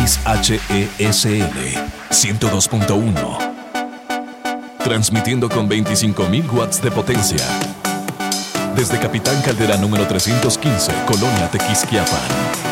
XHESL 102.1. Transmitiendo con 25.000 watts de potencia. Desde Capitán Caldera número 315, Colonia Tequisquiapan.